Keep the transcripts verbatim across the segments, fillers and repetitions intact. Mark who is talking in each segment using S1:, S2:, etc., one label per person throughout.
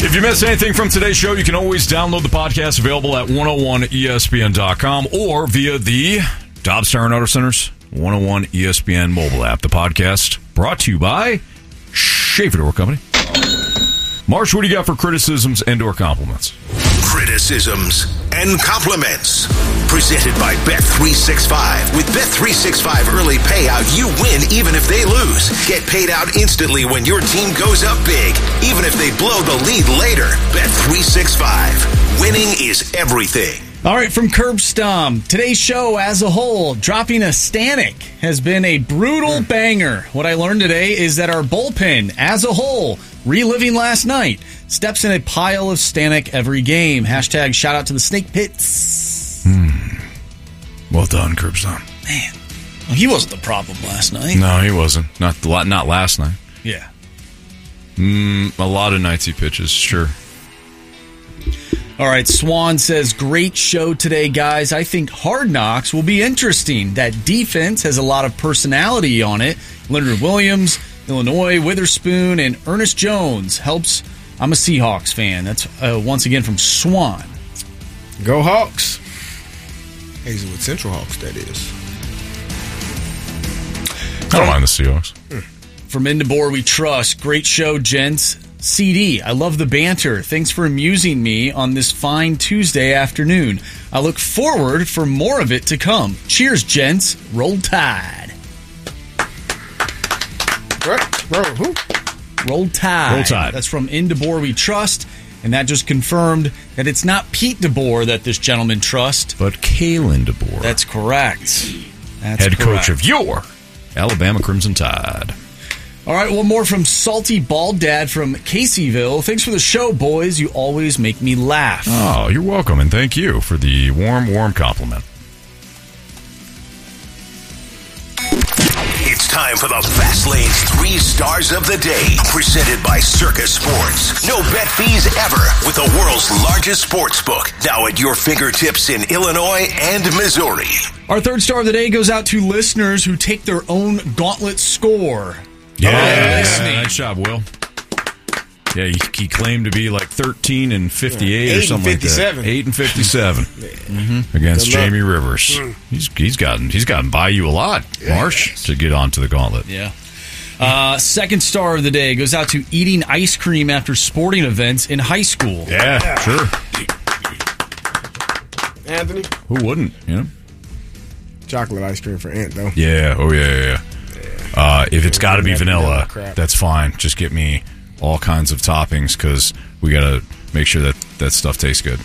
S1: If you missed anything from today's show, you can always download the podcast available at one oh one E S P N dot com or via the Dobbs Tire and Auto Center's one oh one E S P N mobile app. The podcast brought to you by Schaefer Door Company. Marsh, what do you got for criticisms and or compliments?
S2: Criticisms and compliments. Presented by Bet three sixty-five. With Bet three sixty-five early payout, you win even if they lose. Get paid out instantly when your team goes up big, even if they blow the lead later. Bet three sixty-five. Winning is everything.
S3: All right, from Curb Stomp, today's show as a whole, dropping a Stanek has been a brutal banger. What I learned today is that our bullpen as a whole, reliving last night, steps in a pile of Stanek every game. Hashtag shout out to the Snake Pits.
S1: Hmm. Well done, Curb Stomp.
S3: Man, well, he wasn't the problem last night.
S1: No, he wasn't. Not not last night.
S3: Yeah.
S1: Mm, a lot of nights he pitches, sure.
S3: All right, Swan says, great show today, guys. I think Hard Knocks will be interesting. That defense has a lot of personality on it. Leonard Williams, Illinois, Witherspoon, and Ernest Jones helps. I'm a Seahawks fan. That's uh, once again from Swan.
S4: Go Hawks. Hazelwood Central Hawks, that is.
S1: I don't mind the Seahawks.
S3: From Indabor We Trust. Great show, gents. C D, I love the banter. Thanks for amusing me on this fine Tuesday afternoon. I look forward for more of it to come. Cheers, gents. Roll Tide.
S4: What? Roll who?
S3: Roll Tide.
S1: Roll Tide.
S3: That's from Indabor We Trust. And that just confirmed that it's not Pete DeBoer that this gentleman trusts.
S1: But Kalen DeBoer.
S3: That's correct. That's
S1: head
S3: correct.
S1: coach of your Alabama Crimson Tide.
S3: All right, one more from Salty Bald Dad from Caseyville. Thanks for the show, boys. You always make me laugh.
S1: Oh, you're welcome, and thank you for the warm, warm compliment.
S2: It's time for the Fast Lane's Three Stars of the Day, presented by Circus Sports. No bet fees ever with the world's largest sports book, now at your fingertips in Illinois and Missouri.
S3: Our third star of the day goes out to listeners who take their own gauntlet score.
S1: Yeah,
S3: yeah,
S1: yeah, nice job, Will. Yeah, he, he claimed to be like thirteen and fifty-eight
S4: yeah,
S1: or something like that. Eight and fifty-seven mm-hmm. against Jamie Rivers. Mm. He's he's gotten he's gotten by you a lot, yeah, Marsh, to get onto the gauntlet.
S3: Yeah. Uh, second star of the day goes out to eating ice cream after sporting events in high school.
S1: Yeah, yeah. Sure.
S4: Anthony,
S1: who wouldn't? You know,
S4: chocolate ice cream for Ant though.
S1: Yeah. Oh yeah, yeah. yeah. Uh, if it's got to be vanilla, that's fine. Just get me all kinds of toppings because we got to make sure that that stuff tastes good.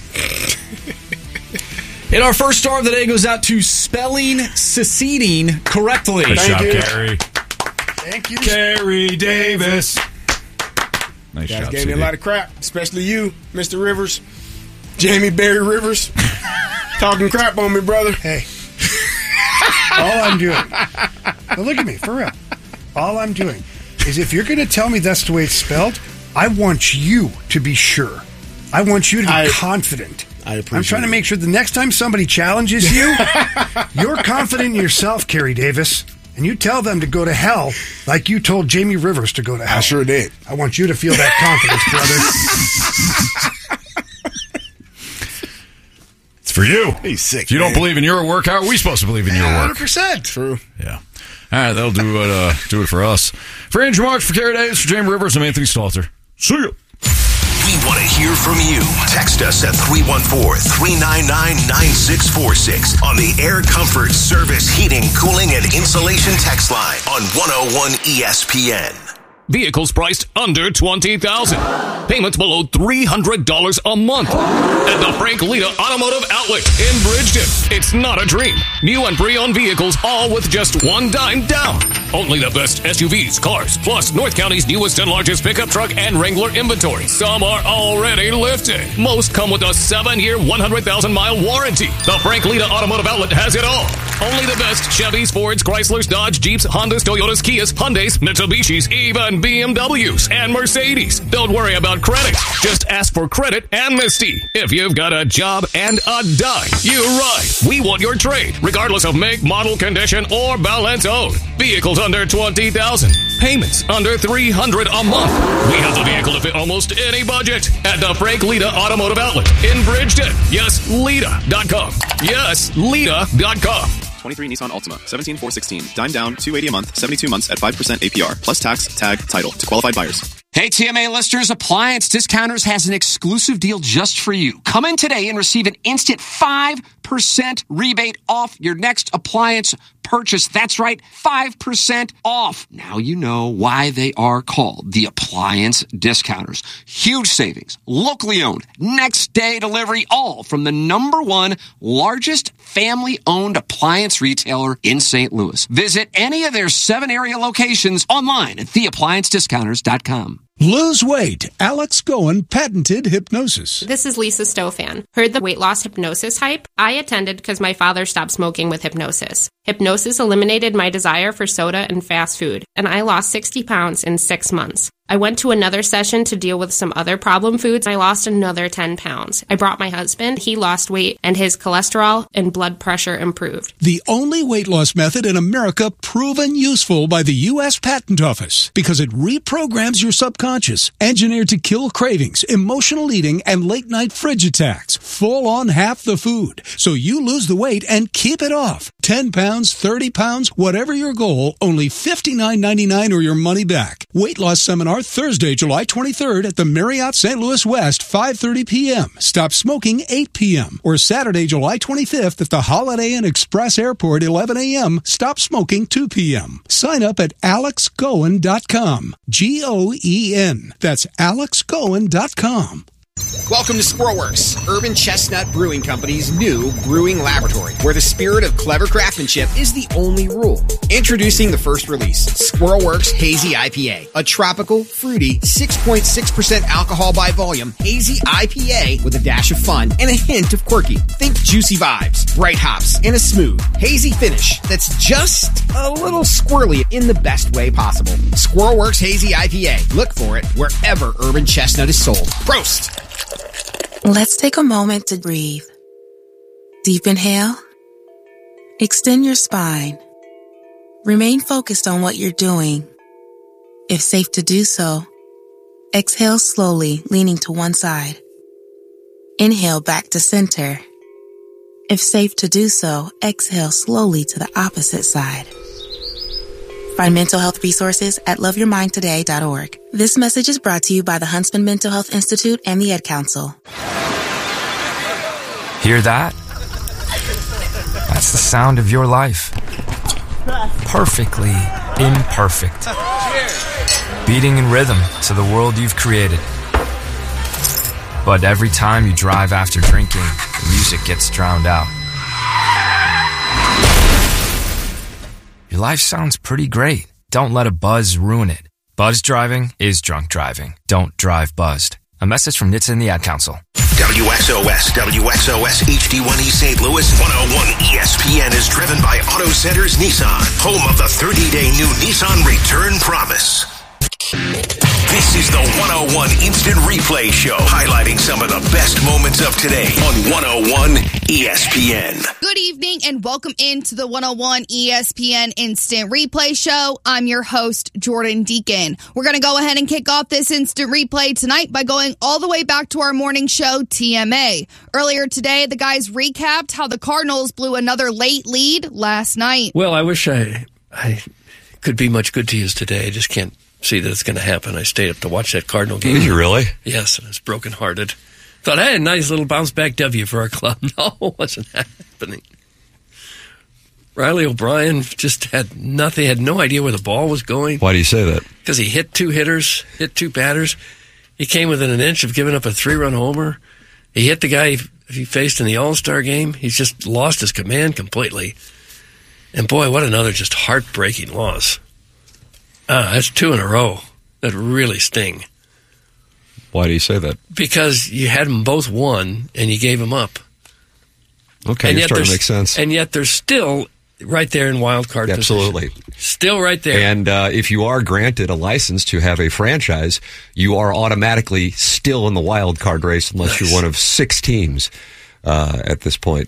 S3: And our first star of the day goes out to spelling seceding correctly.
S1: Good
S4: Thank
S1: job,
S4: you.
S1: Carrie.
S4: Thank you.
S1: Carrie Davis. Nice
S4: you guys
S1: job,
S4: gave
S1: C D.
S4: me a lot of crap, especially you, Mister Rivers. Jamie Barry Rivers. Talking crap on me, brother.
S5: Hey. All I'm doing, now look at me, for real. All I'm doing is if you're going to tell me that's the way it's spelled, I want you to be sure. I want you to be
S4: I,
S5: confident.
S4: I appreciate
S5: I'm trying to
S4: it.
S5: make sure the next time somebody challenges you, you're confident in yourself, Kerry Davis, and you tell them to go to hell like you told Jamie Rivers to go to hell.
S4: I sure did.
S5: I want you to feel that confidence, brother.
S1: For you.
S4: He's sick.
S1: If you
S4: man.
S1: don't believe in your work, how are we supposed to believe in your
S5: one
S1: work?
S5: hundred percent.
S4: True.
S1: Yeah. All right, that'll do it, uh, do it for us. For Andrew March, for Carrie Davis, for Jamie Rivers, I'm Anthony Stalter. See ya.
S2: We want to hear from you. Text us at three one four, three nine nine, nine six four six on the Air Comfort Service Heating, Cooling, and Insulation text line on one oh one E S P N.
S6: Vehicles priced under twenty thousand dollars. Payments below three hundred dollars a month. At the Frank Lita Automotive Outlet in Bridgeton. It's not a dream. New and pre-owned vehicles, all with just one dime down. Only the best S U Vs, cars, plus North County's newest and largest pickup truck and Wrangler inventory. Some are already lifted. Most come with a seven-year, one hundred thousand mile warranty. The Frank Lita Automotive Outlet has it all. Only the best Chevys, Fords, Chryslers, Dodge, Jeeps, Hondas, Toyotas, Kias, Hyundais, Mitsubishis, even B M Ws and Mercedes. Don't worry about credit. Just ask for credit amnesty. If you've got a job and a dime, you ride. We want your trade, regardless of make, model, condition, or balance owed. Vehicles under twenty thousand dollars. Payments under three hundred dollars a month. We have the vehicle to fit almost any budget at the Frank Lita Automotive Outlet in Bridgeton. Yes, Lita dot com. Yes, Lita dot com.
S7: twenty-three Nissan Altima, seventeen four sixteen. Dime down, two hundred eighty a month, seventy-two months at five percent A P R. Plus tax, tag, title to qualified buyers.
S8: Hey, T M A listeners, Appliance Discounters has an exclusive deal just for you. Come in today and receive an instant five percent rebate off your next appliance purchase. That's right, five percent off. Now you know why they are called the Appliance Discounters. Huge savings, locally owned, next day delivery, all from the number one largest family-owned appliance retailer in Saint Louis. Visit any of their seven area locations online at the appliance discounters dot com.
S9: Lose weight. Alex Goen patented hypnosis.
S10: This is Lisa Stofan. Heard the weight loss hypnosis hype? I attended because my father stopped smoking with hypnosis. Hypnosis eliminated my desire for soda and fast food, and I lost sixty pounds in six months. I went to another session to deal with some other problem foods. I lost another ten pounds. I brought my husband. He lost weight, and his cholesterol and blood pressure improved.
S9: The only weight loss method in America proven useful by the U S Patent Office because it reprograms your subconscious, engineered to kill cravings, emotional eating, and late-night fridge attacks. Full on half the food, so you lose the weight and keep it off. ten pounds, thirty pounds, whatever your goal, only fifty-nine ninety-nine or your money back. Weight loss seminar Thursday, July twenty-third at the Marriott Saint Louis West, five thirty p.m. Stop smoking, eight p.m. Or Saturday, July twenty-fifth at the Holiday Inn Express Airport, eleven a.m. Stop smoking, two p.m. Sign up at alex goen dot com. G O E N. That's alex goen dot com.
S11: Welcome to Squirrelworks, Urban Chestnut Brewing Company's new brewing laboratory, where the spirit of clever craftsmanship is the only rule. Introducing the first release, Squirrelworks Hazy I P A, a tropical, fruity, six point six percent alcohol by volume hazy I P A with a dash of fun and a hint of quirky. Think juicy vibes, bright hops, and a smooth, hazy finish that's just a little squirrely in the best way possible. Squirrelworks Hazy I P A. Look for it wherever Urban Chestnut is sold. Prost!
S12: Let's take a moment to breathe. Deep inhale. Extend your spine. Remain focused on what you're doing. If safe to do so, exhale slowly, leaning to one side. Inhale back to center. If safe to do so, exhale slowly to the opposite side. Find mental health resources at love your mind today dot org. This message is brought to you by the Huntsman Mental Health Institute and the Ad Council.
S13: Hear that? That's the sound of your life. Perfectly imperfect. Beating in rhythm to the world you've created. But every time you drive after drinking, the music gets drowned out. Your life sounds pretty great. Don't let a buzz ruin it. Buzz driving is drunk driving. Don't drive buzzed. A message from N H T S A and the Ad Council.
S2: W X O S, W X O S H D one E Saint Louis, one oh one E S P N is driven by Auto Centers Nissan, home of the thirty-day new Nissan Return Promise. This is the one oh one Instant Replay Show, highlighting some of the best moments of today on one oh one E S P N.
S14: Good evening and welcome into the one oh one E S P N Instant Replay Show. I'm your host, Jordan Deacon. We're going to go ahead and kick off this Instant Replay tonight by going all the way back to our morning show, T M A. Earlier today, the guys recapped how the Cardinals blew another late lead last night.
S15: Well, I wish I, I could be much good to you today. I just can't see that it's going to happen. I stayed up to watch that Cardinal game.
S1: Did you really?
S15: Yes, and I was brokenhearted. Thought, hey, a nice little bounce back W for our club. No, it wasn't happening. Riley O'Brien just had nothing, had no idea where the ball was going.
S1: Why do you say that?
S15: Because he hit two hitters, hit two batters. He came within an inch of giving up a three-run homer. He hit the guy he faced in the All-Star game. He's just lost his command completely. And boy, what another just heartbreaking loss. Ah, that's two in a row that really sting.
S1: Why do you say that?
S15: Because you had them both won, and you gave them up.
S1: Okay,
S15: and
S1: you're starting to make sense.
S15: And yet they're still right there in wild card
S1: Absolutely.
S15: position. Still right there.
S16: And uh, if you are granted a license to have a franchise, you are automatically still in the wild card race unless nice. you're one of six teams uh, at this point.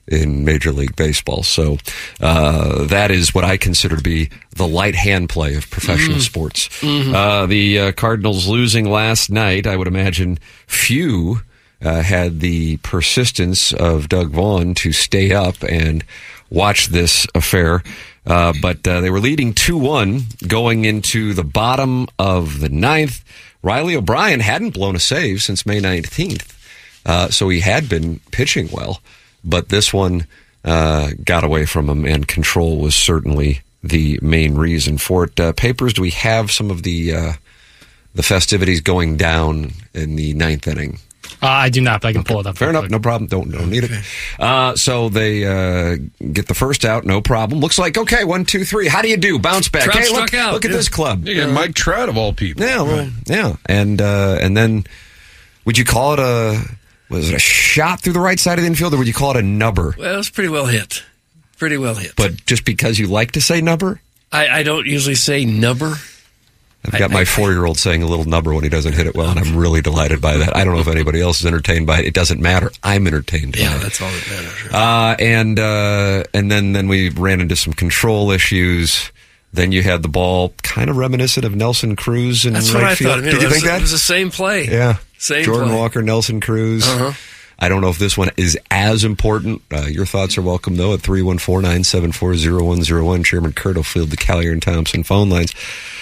S16: in Major League Baseball. So uh, that is what I consider to be the light hand play of professional mm. sports. Mm-hmm. Uh, the uh, Cardinals losing last night, I would imagine few uh, had the persistence of Doug Vaughn to stay up and watch this affair. Uh, but uh, they were leading two one going into the bottom of the ninth. Riley O'Brien hadn't blown a save since May nineteenth, uh, so he had been pitching well. But this one uh, got away from him, and control was certainly the main reason for it. Uh, Papers, do we have some of the uh, the festivities going down in the ninth inning?
S17: Uh, I do not, but I can
S16: okay.
S17: pull it up.
S16: Fair enough, quick. No problem. Don't don't need okay. it. Uh, so they uh, get the first out, no problem. Looks like, okay, one, two, three. How do you do? Bounce back.
S15: Trout
S16: hey,
S15: struck
S16: look,
S15: out.
S16: look at
S15: yeah.
S16: this club.
S18: You got uh, Mike Trout of all people.
S16: Yeah, well, right. yeah. And uh, and then, would you call it a, was it a shot through the right side of the infield, or would you call it a nubber?
S15: Well, it was pretty well hit. Pretty well hit.
S16: But just because you like to say nubber?
S15: I, I don't usually say nubber.
S16: I've got I, my four-year-old saying a little nubber when he doesn't hit it well, and I'm really delighted by that. I don't know if anybody else is entertained by it. It doesn't matter. I'm entertained
S15: yeah,
S16: by it.
S15: Yeah, that's all that matters.
S16: Uh, and uh, and then, then we ran into some control issues. Then you had the ball kind of reminiscent of Nelson Cruz in
S15: That's
S16: right
S15: what I
S16: field.
S15: thought.
S16: Did you
S15: it
S16: think
S15: was,
S16: that?
S15: It was the same play.
S16: Yeah.
S15: Same
S16: Jordan
S15: play.
S16: Walker, Nelson Cruz.
S15: Uh-huh.
S16: I don't know if this one is as important. Uh, your thoughts are welcome, though, at three one four, nine seven four, zero one zero one. Chairman Kurt will field the Callier and Thompson phone lines.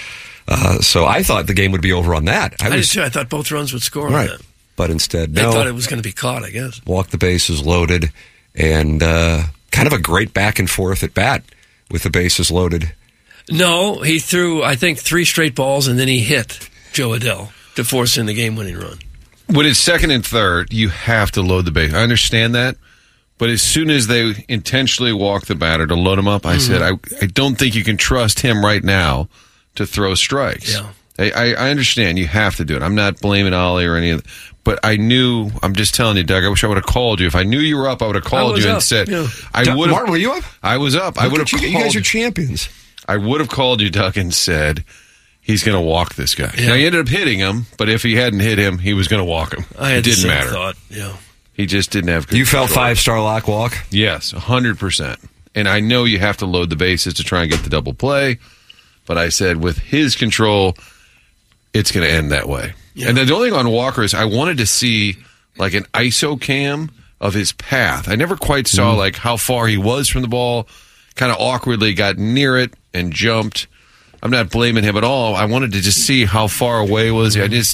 S16: Uh, so I thought the game would be over on that.
S15: I,
S16: I
S15: was,
S16: was,
S15: did too. I thought both runs would score
S16: right.
S15: on that.
S16: But instead,
S15: they
S16: no.
S15: thought it was going to be caught, I guess.
S16: Walk the bases loaded, and uh, kind of a great back and forth at bat with the bases loaded.
S15: No, he threw, I think, three straight balls, and then he hit Joe Adell to force in the game-winning run.
S18: When it's second and third, you have to load the base. I understand that. But as soon as they intentionally walk the batter to load him up, I mm-hmm. said, I, I don't think you can trust him right now to throw strikes.
S15: Yeah.
S18: I, I, I understand you have to do it. I'm not blaming Ollie or any of that. But I knew, I'm just telling you, Doug, I wish I would have called you. If I knew you were up, I would have called you
S15: up.
S18: and said,
S15: yeah.
S18: I
S16: Doug,
S18: would have.
S16: Martin, were you up?
S18: I was up.
S16: Look
S18: I would have
S16: you,
S18: called
S16: you guys are champions.
S18: I would have called you, Doug, and said, he's going to walk this guy.
S15: Yeah.
S18: Now, he ended up hitting him, but if he hadn't hit him, he was going to walk him.
S15: I had
S18: it didn't
S15: the same
S18: matter.
S15: thought, yeah.
S18: He just didn't have good
S16: You felt
S18: control.
S16: five-star lock walk?
S18: Yes, one hundred percent. And I know you have to load the bases to try and get the double play, but I said with his control, it's going to end that way. Yeah. And then the only thing on Walker is I wanted to see like an I S O cam of his path. I never quite saw mm. like how far he was from the ball, kind of awkwardly got near it and jumped. I'm not blaming him at all. I wanted to just see how far away was he. I just,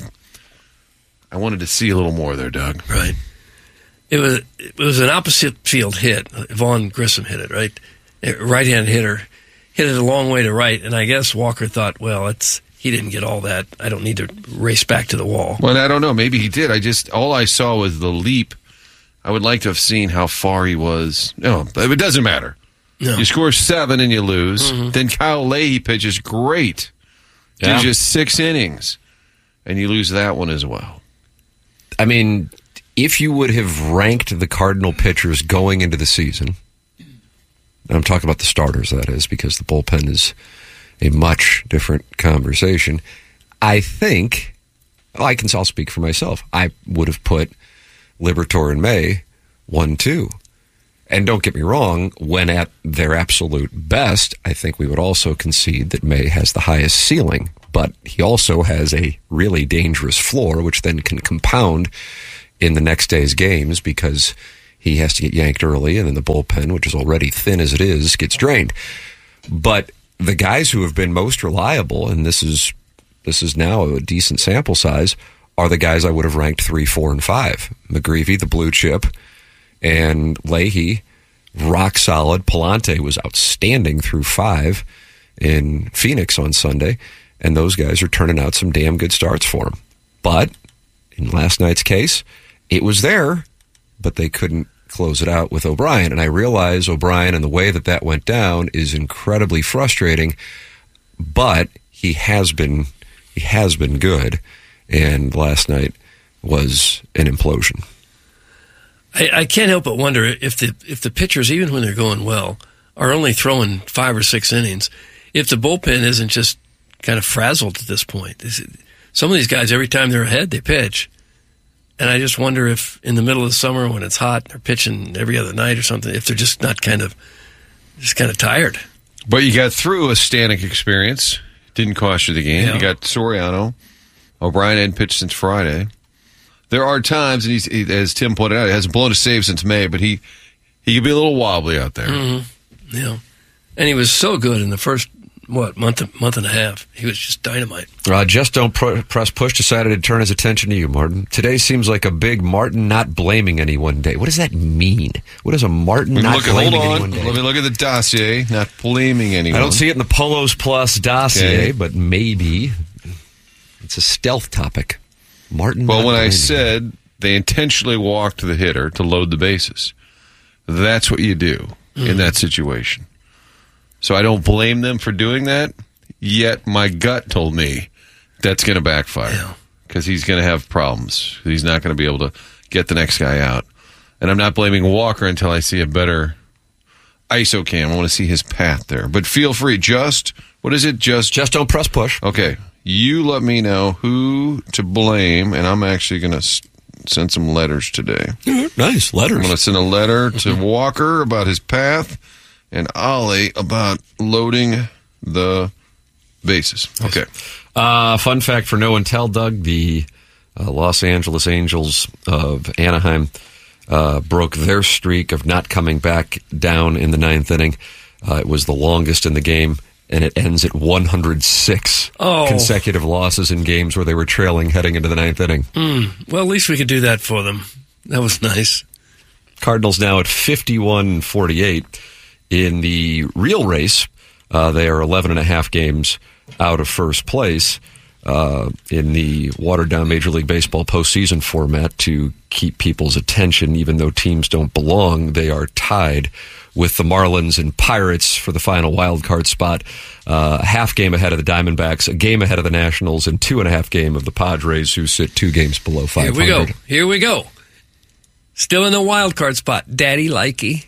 S18: I wanted to see a little more there, Doug.
S15: Right. It was it was an opposite field hit. Vaughn Grissom hit it, right? Right hand hitter hit it a long way to right, and I guess Walker thought, well, it's he didn't get all that. I don't need to race back to the wall.
S18: Well, I don't know. Maybe he did. I just all I saw was the leap. I would like to have seen how far he was. No, it doesn't matter.
S15: No.
S18: You score seven and you lose.
S15: Mm-hmm.
S18: Then Kyle Leahy pitches great.
S16: Yeah.
S18: Gives you six innings, and you lose that one as well.
S16: I mean, if you would have ranked the Cardinal pitchers going into the season, and I'm talking about the starters, that is, because the bullpen is a much different conversation. I think, well, I can I'll speak for myself. I would have put Liberatore and May one, two. And don't get me wrong, when at their absolute best, I think we would also concede that May has the highest ceiling, but he also has a really dangerous floor, which then can compound in the next day's games because he has to get yanked early, and then the bullpen, which is already thin as it is, gets drained. But the guys who have been most reliable, and this is this is now a decent sample size, are the guys I would have ranked three, four, and five. McGreevy, the blue chip, and Leahy, rock solid. Palante was outstanding through five in Phoenix on Sunday, and those guys are turning out some damn good starts for him. But in last night's case, it was there, but they couldn't close it out with O'Brien. And I realize O'Brien and the way that that went down is incredibly frustrating, but he has been he has been good, and last night was an implosion.
S15: I, I can't help but wonder if the if the pitchers, even when they're going well, are only throwing five or six innings, if the bullpen isn't just kind of frazzled at this point. Is it, some of these guys, every time they're ahead, they pitch. And I just wonder if in the middle of the summer when it's hot, they're pitching every other night or something, if they're just not kind of, just kind of tired.
S18: But you got through a Stanek experience. Didn't cost you the game.
S15: Yeah.
S18: You got Soriano. O'Brien hadn't pitched since Friday. There are times, and he's, he, as Tim pointed out, he hasn't blown a save since May, but he, he can be a little wobbly out there.
S15: Mm-hmm. Yeah. And he was so good in the first, what, month, month and a half. He was just dynamite.
S16: Uh, just don't pro- press push decided to turn his attention to you, Martin. Today seems like a big Martin not blaming anyone day. What does that mean? What is a Martin not
S18: look at,
S16: blaming
S18: hold on.
S16: anyone day?
S18: Let me look at the dossier, not blaming anyone.
S16: I don't see it in the Polos Plus dossier,
S18: Okay.
S16: but maybe it's a stealth topic. Martin.
S18: Well,
S16: not
S18: when I
S16: blaming.
S18: said they intentionally walked the hitter to load the bases, that's what you do
S15: Mm-hmm.
S18: in that situation. So I don't blame them for doing that, yet my gut told me that's going to backfire because he's going to have problems. He's not going to be able to get the next guy out. And I'm not blaming Walker until I see a better I S O cam. I want to see his path there. But feel free. Just, what is it? Just,
S16: just don't press push.
S18: Okay. You let me know who to blame, and I'm actually going to s- send some letters today.
S16: Nice, letters.
S18: I'm going to send a letter to Walker about his path and Ollie about loading the bases. Okay.
S16: Uh, fun fact for no one tell, Doug, the uh, Los Angeles Angels of Anaheim uh, broke their streak of not coming back down in the ninth inning. Uh, it was the longest in the game, and it ends at one hundred six
S15: Oh.
S16: consecutive losses in games where they were trailing heading into the ninth inning.
S15: Mm. Well, at least we could do that for them. That was nice.
S16: Cardinals now at fifty-one forty-eight. In the real race, uh, they are eleven and a half games out of first place uh, in the watered-down Major League Baseball postseason format to keep people's attention. Even though teams don't belong, they are tied with the Marlins and Pirates for the final wild card spot. Uh, a half game ahead of the Diamondbacks, a game ahead of the Nationals, and two and a half game of the Padres, who sit two games below five hundred.
S15: Here we go. Here we go. Still in the wild card spot. Daddy Likey.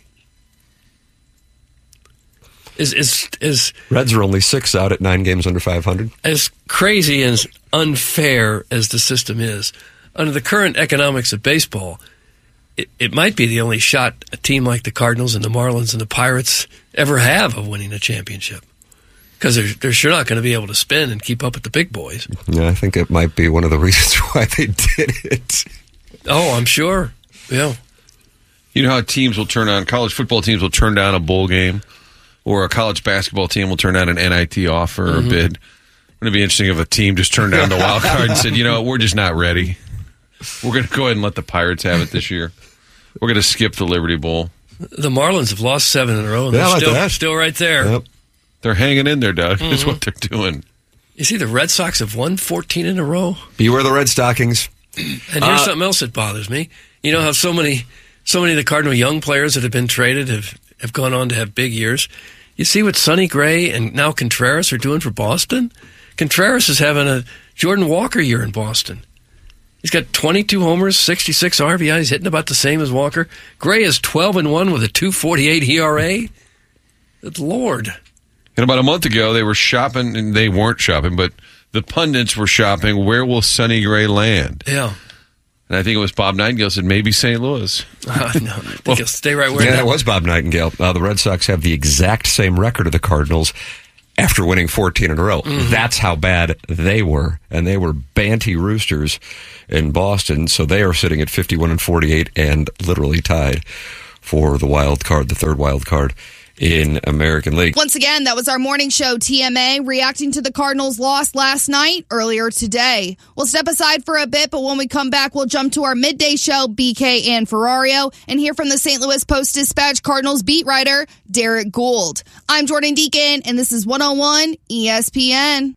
S15: Is is is
S16: Reds are only six out at nine games under five hundred.
S15: as crazy and as unfair as the system is, under the current economics of baseball, it, it might be the only shot a team like the Cardinals and the Marlins and the Pirates ever have of winning a championship. Because they're, they're sure not going to be able to spin and keep up with the big boys.
S16: Yeah, I think it might be one of the reasons why they did it.
S15: Oh, I'm sure. Yeah.
S18: You know how teams will turn on, college football teams will turn down a bowl game, or a college basketball team will turn down an N I T offer or
S15: Mm-hmm.
S18: a bid. Wouldn't it be interesting if a team just turned down the wild card and said, you know, we're just not ready. We're going to go ahead and let the Pirates have it this year. We're going to skip the Liberty Bowl.
S15: The Marlins have lost seven in a row, and
S18: Yeah,
S15: they're
S18: I like
S15: still,
S18: that.
S15: still right there.
S18: Yep. They're hanging in there, Doug. That's
S15: Mhm.
S18: what they're doing.
S15: You see, the Red Sox have won fourteen in a row.
S16: Beware the Red Stockings.
S15: And here's
S16: Uh,
S15: something else that bothers me. You know how so many so many of the Cardinal young players that have been traded have, have gone on to have big years? You see what Sonny Gray and now Contreras are doing for Boston? Contreras is having a Jordan Walker year in Boston. He's got twenty-two homers, sixty-six R B Is, hitting about the same as Walker. Gray is twelve and one with a two forty-eight E R A. Good Lord.
S18: And about a month ago, they were shopping, and they weren't shopping, but the pundits were shopping, where will Sonny Gray land?
S15: Yeah.
S18: And I think it was Bob Nightingale said, maybe Saint Louis.
S15: Uh, no, I think he'll stay right where
S16: Yeah,
S15: he's
S16: that was Bob Nightingale. Uh, the Red Sox have the exact same record of the Cardinals after winning fourteen in a row.
S15: Mhm.
S16: That's how bad they were. And they were Banty Roosters in Boston. So they are sitting at fifty-one and forty-eight and literally tied for the wild card, the third wild card in American League.
S14: Once again, that was our morning show, T M A, reacting to the Cardinals' loss last night, earlier today. We'll step aside for a bit, but when we come back, we'll jump to our midday show, B K and Ferrario, and hear from the Saint Louis Post-Dispatch Cardinals beat writer, Derek Gould. I'm Jordan Deacon, and this is one oh one E S P N.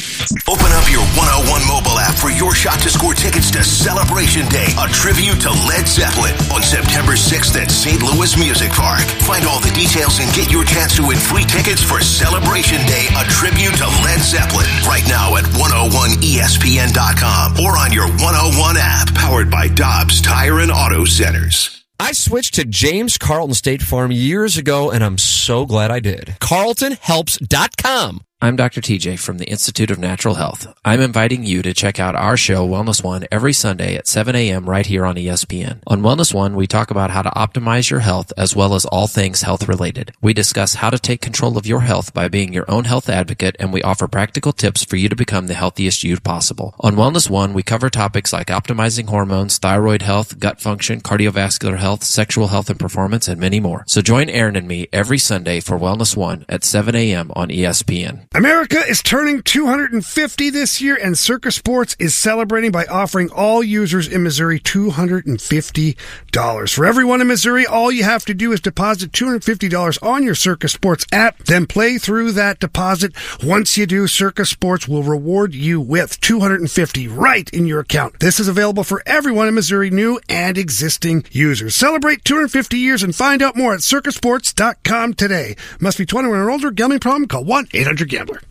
S2: Open up your one oh one mobile app for your shot to score tickets to Celebration Day, a tribute to Led Zeppelin on September sixth at Saint Louis Music Park. Find all the details and get your chance to win free tickets for Celebration Day, a tribute to Led Zeppelin, right now at one oh one E S P N dot com or on your one oh one app, powered by Dobbs Tire and Auto Centers.
S17: I switched to James Carlton State Farm years ago, and I'm so glad I did. Carlton Helps dot com I'm Doctor T J from the Institute of Natural Health. I'm inviting you to check out our show, Wellness One, every Sunday at seven a.m. right here on E S P N. On Wellness One, we talk about how to optimize your health as well as all things health related. We discuss how to take control of your health by being your own health advocate, and we offer practical tips for you to become the healthiest you possible. On Wellness One, we cover topics like optimizing hormones, thyroid health, gut function, cardiovascular health, sexual health and performance, and many more. So join Aaron and me every Sunday for Wellness One at seven a.m. on E S P N.
S5: America is turning two hundred fifty this year, and Circa Sports is celebrating by offering all users in Missouri two hundred fifty dollars. For everyone in Missouri, all you have to do is deposit two hundred fifty dollars on your Circa Sports app, then play through that deposit. Once you do, Circa Sports will reward you with two hundred fifty dollars right in your account. This is available for everyone in Missouri, new and existing users. Celebrate two hundred fifty years and find out more at circa sports dot com today. Must be twenty-one or older. Gambling problem? Call one eight hundred gambler.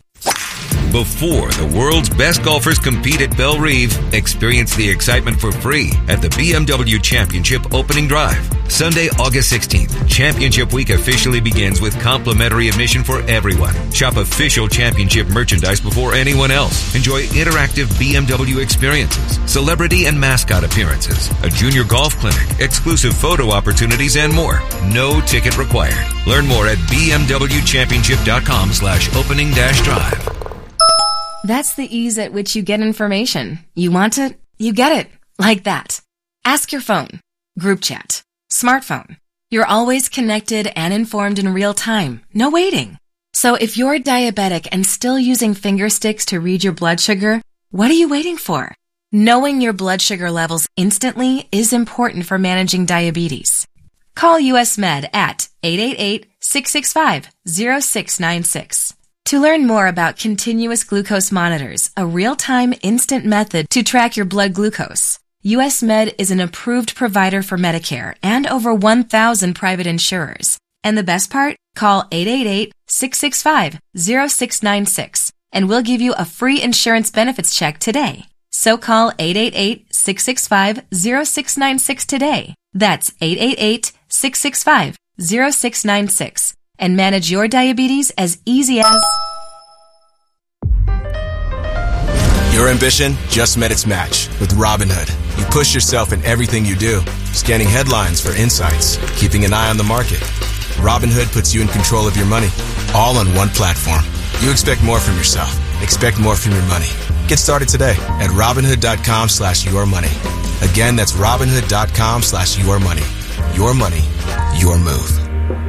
S19: Before the world's best golfers compete at Belle Reve, experience the excitement for free at the B M W Championship Opening Drive. Sunday, August sixteenth, Championship Week officially begins with complimentary admission for everyone. Shop official championship merchandise before anyone else. Enjoy interactive B M W experiences, celebrity and mascot appearances, a junior golf clinic, exclusive photo opportunities, and more. No ticket required. Learn more at b m w championship dot com slash opening dash drive.
S20: That's the ease at which you get information. You want it, you get it. Like that. Ask your phone. Group chat. Smartphone. You're always connected and informed in real time. No waiting. So if you're diabetic and still using finger sticks to read your blood sugar, what are you waiting for? Knowing your blood sugar levels instantly is important for managing diabetes. Call U S Med at eight eight eight, six six five, zero six nine six. To learn more about continuous glucose monitors, a real-time instant method to track your blood glucose, U S Med is an approved provider for Medicare and over one thousand private insurers. And the best part? Call eight eight eight, six six five, zero six nine six and we'll give you a free insurance benefits check today. So call eight eight eight, six six five, zero six nine six today. That's eight eight eight, six six five, zero six nine six. And manage your diabetes as easy as...
S21: Your ambition just met its match with Robinhood. You push yourself in everything you do, scanning headlines for insights, keeping an eye on the market. Robinhood puts you in control of your money, all on one platform. You expect more from yourself. Expect more from your money. Get started today at Robinhood.com slash your money. Again, that's Robinhood.com slash your money. Your money, your move.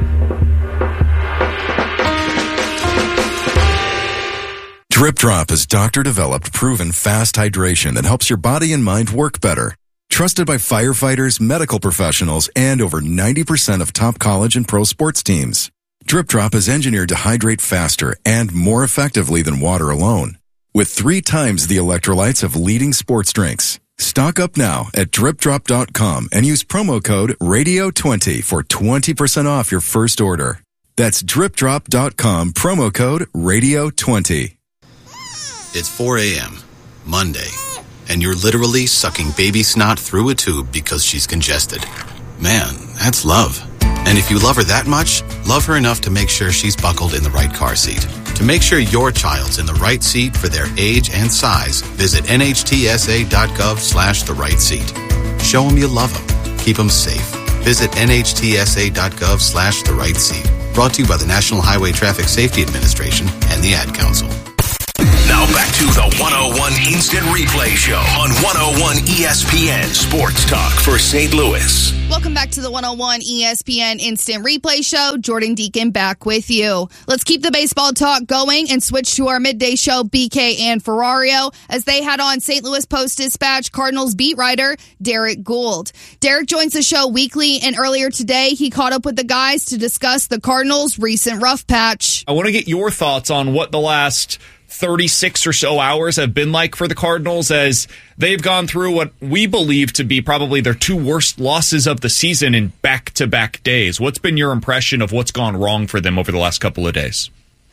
S22: Drip Drop is doctor-developed, proven fast hydration that helps your body and mind work better. Trusted by firefighters, medical professionals, and over ninety percent of top college and pro sports teams. Drip Drop is engineered to hydrate faster and more effectively than water alone, with three times the electrolytes of leading sports drinks. Stock up now at drip drop dot com and use promo code radio twenty for twenty percent off your first order. That's drip drop dot com, promo code radio twenty.
S23: It's four a.m., Monday, and you're literally sucking baby snot through a tube because she's congested. Man, that's love. And if you love her that much, love her enough to make sure she's buckled in the right car seat. To make sure your child's in the right seat for their age and size, visit N H T S A dot gov slash the right seat. Show them you love them. Keep them safe. Visit N H T S A dot gov slash the right seat. Brought to you by the National Highway Traffic Safety Administration and the Ad Council.
S2: Now back to the one oh one Instant Replay Show on one oh one E S P N Sports Talk for Saint Louis.
S14: Welcome back to the one oh one E S P N Instant Replay Show. Jordan Deacon back with you. Let's keep the baseball talk going and switch to our midday show, B K and Ferrario, as they had on Saint Louis Post-Dispatch Cardinals beat writer Derek Gould. Derek joins the show weekly, and earlier today he caught up with the guys to discuss the Cardinals' recent rough patch.
S24: I want to get your thoughts on what the last thirty-six or so hours have been like for the Cardinals as they've gone through what we believe to be probably their two worst losses of the season in back-to-back days. What's been your impression of what's gone wrong for them over the last couple of days?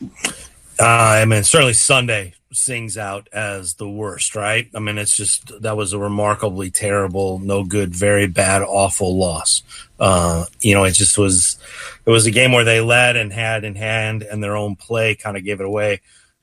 S25: Uh, I mean, certainly Sunday sings out as the worst, right? I mean, it's just, that was a remarkably terrible, no good, very bad, awful loss. Uh, you know, it just was, it was a game where they led and had in hand and their own play kind of gave it away.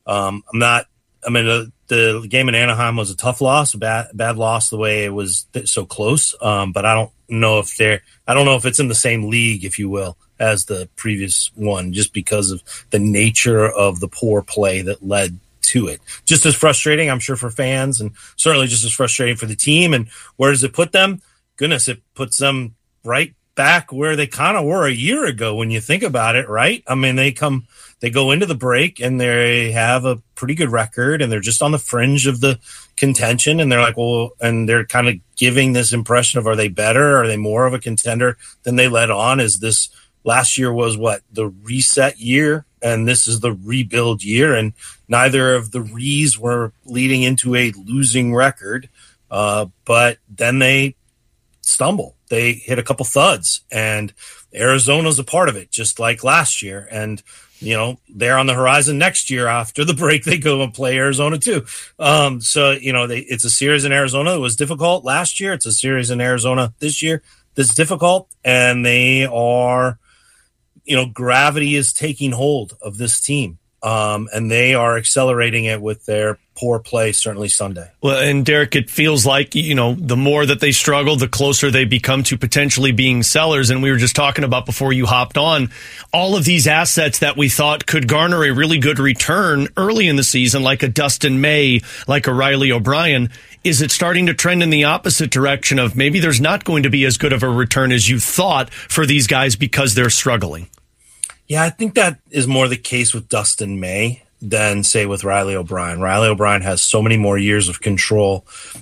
S25: Um, I'm not. I mean, the, the game in Anaheim was a tough loss, a bad bad loss the way it was th- so close. Um, but I don't know if they're. I don't know if it's in the same league, if you will, as the previous one, just because of the nature of the poor play that led to it. Just as frustrating, I'm sure, for fans, and certainly just as frustrating for the team. And where does it put them? Goodness, it puts them right back where they kind of were a year ago when you think about it, right? I mean, they come, they go into the break and they have a pretty good record and they're just on the fringe of the contention. And they're like, well, and they're kind of giving this impression of, are they better? Are they more of a contender than they let on? Is this last year was what, the reset year? And this is the rebuild year. And neither of the Rees were leading into a losing record. Uh, but then they stumble. They hit a couple thuds, and Arizona's a part of it, just like last year. And, you know, they're on the horizon next year. After the break, they go and play Arizona too. Um, so, you know, they, it's a series in Arizona that was difficult last year. It's a series in Arizona this year that's difficult. And they are, you know, gravity is taking hold of this team. Um, and they are accelerating it with their poor play, certainly Sunday.
S3: Well, and Derek, it feels like, you know, the more that they struggle, the closer they become to potentially being sellers. And we were just talking about before you hopped on, all of these assets that we thought could garner a really good return early in the season, like a Dustin May, like a Riley O'Brien. Is it starting to trend in the opposite direction of maybe there's not going to be as good of a return as you thought for these guys because they're struggling?
S25: Yeah, I think that is more the case with Dustin May than, say, with Riley O'Brien. Riley O'Brien has so many more years of control,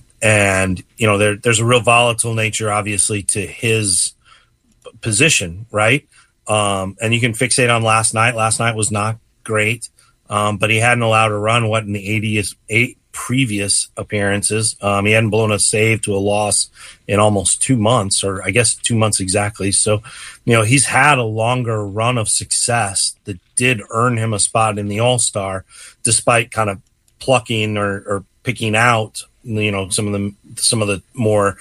S25: and, you know, there, there's a real volatile nature, obviously, to his position, right? Um, and you can fixate on last night. Last night was not great, um, but he hadn't allowed a run, what, in the eightieth, eight previous appearances. Um, he hadn't blown a save to a loss in almost two months, or I guess two months exactly. So, you know, he's had a longer run of success that did earn him a spot in the All-Star, despite kind of plucking or, or picking out, you know, some of the some of the more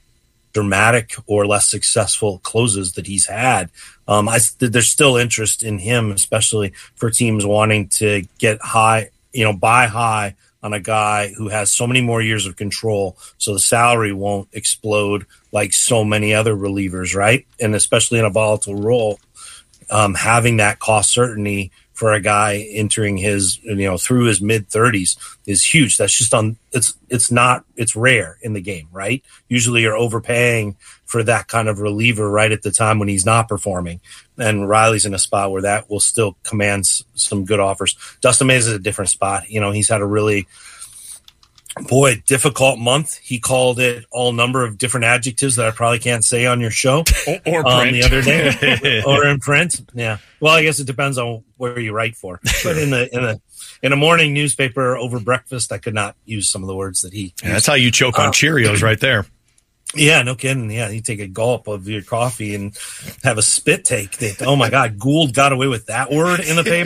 S25: dramatic or less successful closes that he's had. Um, I, there's still interest in him, especially for teams wanting to get high, you know, buy high on a guy who has so many more years of control, so the salary won't explode like so many other relievers, right? And especially in a volatile role, um, having that cost certainty for a guy entering his, you know, through his mid thirties is huge. That's just on, it's, it's not, it's rare in the game, right? Usually you're overpaying for that kind of reliever right at the time when he's not performing. And Riley's in a spot where that will still command some good offers. Dustin May is a different spot. You know, he's had a really, boy, difficult month. He called it all number of different adjectives that I probably can't say on your show
S3: or, or print.
S25: Um, the other day, or in print. Yeah. Well, I guess it depends on where you write for. But in the in the in a morning newspaper over breakfast, I could not use some of the words that he.
S3: Yeah, that's how you choke on uh, Cheerios, right there.
S25: Yeah, no kidding. Yeah, you take a gulp of your coffee and have a spit take. That, oh my God, Gould got away with that word in the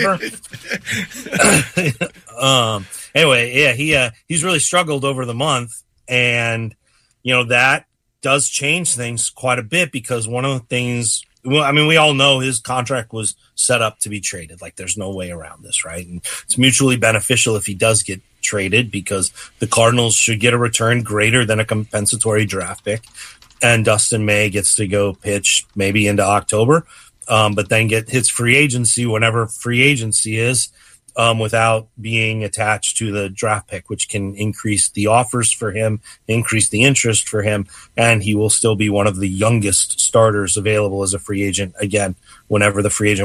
S25: paper. um. Anyway, yeah, he uh, he's really struggled over the month, and you know that does change things quite a bit because one of the things. Well, I mean, we all know his contract was set up to be traded. Like, there's no way around this, right? And it's mutually beneficial if he does get traded because the Cardinals should get a return greater than a compensatory draft pick. And Dustin May gets to go pitch maybe into October, um, but then get hits free agency whenever free agency is um, without being attached to the draft pick, which can increase the offers for him, increase the interest for him, and he will still be one of the youngest starters available as a free agent, again, whenever the free agent